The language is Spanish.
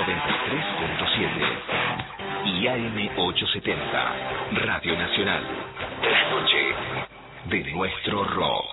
93.7 y AM870, Radio Nacional. La noche de nuestro rock.